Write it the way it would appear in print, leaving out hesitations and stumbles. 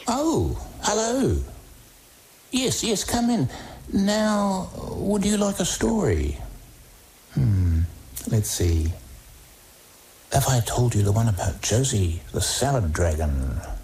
Oh, hello. Yes, come in. Now, would you like a story? Let's see. Have I told you the one about Josie, the salad dragon?